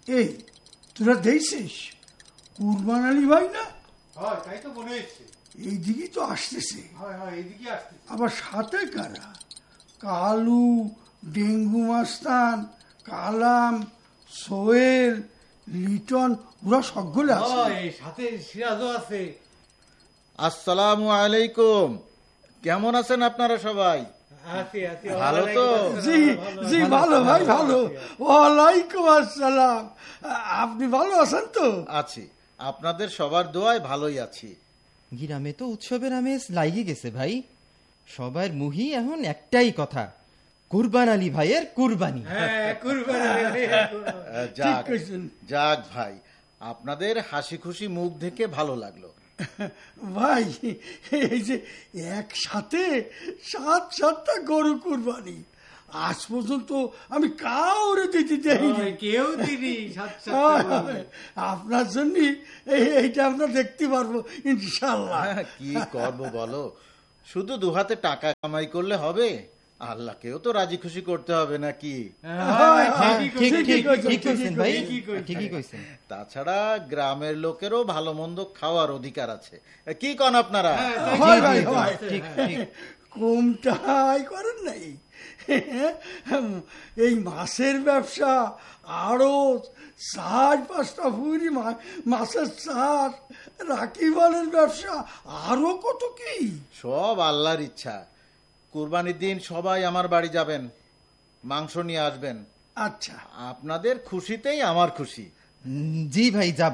এই তোরা দেখছিস কুরবান আলী ভাই না? তাই তো মনে হচ্ছে। এইদিকেই তো আসতেছে। এইদিকে আসতেছে। আবার সাথে কারা? কালু, ডেঙ্গু মাস্তান, কালাম, সোহেল, লিটন, ওরা সকলে আছে। সাথে সিরাজও আছে। আসসালামু আলাইকুম। কেমন আছেন আপনারা সবাই? ভালো তো? জি জি ভালো ভাই, ভালো। ওয়ালাইকুম আসসালাম। আপনি ভালো আছেন তো? আছি, আপনাদের সবার দোয়ায় ভালোই আছি। গ্রামে তো উৎসবের আমেজ লাগিয়ে গেছে ভাই। সবার মুহি এখন একটাই কথা, কুরবান আলী ভাইয়ের কুরবানি। যাক যাক ভাই, আপনাদের হাসি খুশি মুখ দেখে ভালো লাগলো। ভাই এই যে একসাথে 7-7টা গরু কুরবানি, আজ পর্যন্ত আমি কাউরে দিতে দেইনি। কেউ দিদি আপনার জন্য এইটা আমরা দেখতে পারবো ইনশাল্লাহ। কি করব বলো, শুধু দুহাতে টাকা কামাই করলে হবে? আল্লাহকেও তো রাজি খুশি করতে হবে নাকি? তাছাড়া গ্রামের লোকেরও ভালো মন্দ খাওয়ার অধিকার আছে, কি কন আপনারা? কমটাই করেন নাই? এই মাছের ব্যবসা, আরো 4-5টা ফুরি মাছের চাষ, রাকিবালের ব্যবসা, আরো কত কি। সব আল্লাহর ইচ্ছা। কুরবানির দিন সবাই আমার বাড়ি যাবেন, মাংস নিয়ে আসবেন। আচ্ছা, আপনাদের খুশিতেই আমার খুশি। জি ভাই, যাব।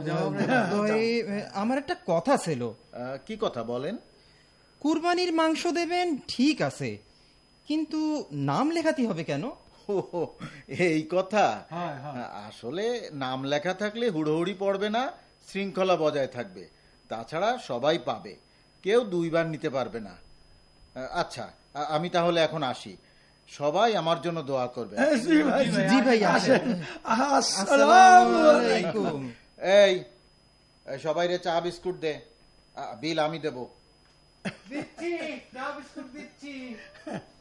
আমার একটা কথা ছিল। কি কথা বলেন? কুরবানির মাংস দেবেন ঠিক আছে, কিন্তু নাম লেখাতে হবে কেন? এই কথা। আসলে নাম লেখা থাকলে হুড়োহুড়ি পড়বে না, শৃঙ্খলা বজায় থাকবে। তাছাড়া সবাই পাবে, কেউ 2বার নিতে পারবে না। আচ্ছা, আমি তাহলে এখন আসি। সবাই আমার জন্য দোয়া করবে। জি ভাই, আসসালামু আলাইকুম। এই সবাই রে চা বিস্কুট দে, বিল আমি দেব। দিচ্ছি, চা বিস্কুট দিচ্ছি।